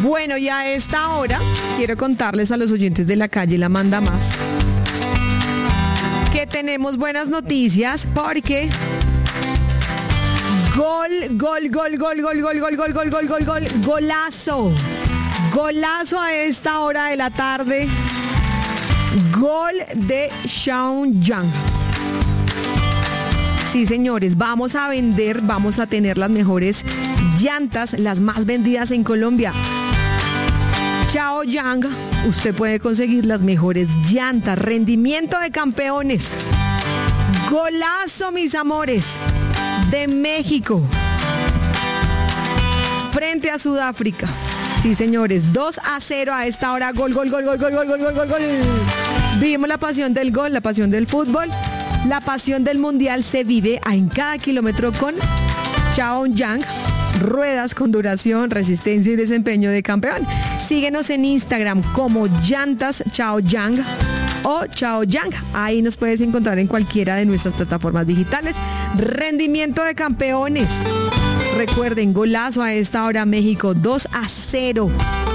Bueno, y a esta hora quiero contarles a los oyentes de La Calle La Manda Más que tenemos buenas noticias porque golazo a esta hora de la tarde, gol de Shaun Yang. Sí, señores, vamos a tener las mejores llantas, las más vendidas en Colombia. Chaoyang, usted puede conseguir las mejores llantas, rendimiento de campeones. Golazo, mis amores, de México frente a Sudáfrica. Sí, señores, 2-0 a esta hora. Gol. Vivimos la pasión del gol, la pasión del fútbol. La pasión del mundial se vive en cada kilómetro con Chaoyang. Ruedas con duración, resistencia y desempeño de campeón. Síguenos en Instagram como Llantas Chaoyang o Chaoyang. Ahí nos puedes encontrar en cualquiera de nuestras plataformas digitales. Rendimiento de campeones. Recuerden, golazo a esta hora, México 2-0